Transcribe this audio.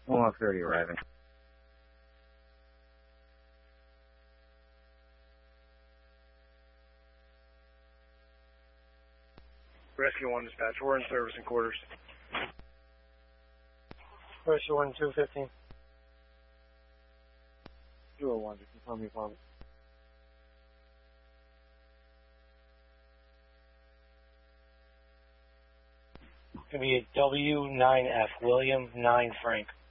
130 arriving. Rescue 1 dispatch, we're in service in quarters. Rescue 1, 215. 201, to confirm your comment. It's going to be a W9F, William 9 Frank.